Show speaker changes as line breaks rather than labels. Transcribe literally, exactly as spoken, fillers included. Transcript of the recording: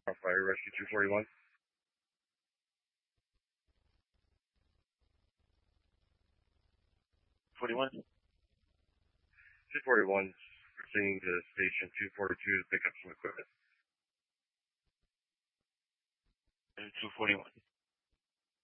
On Fire Rescue two forty-one. forty-one? two forty-one, proceeding to station two forty-two to pick up some equipment. two forty-one.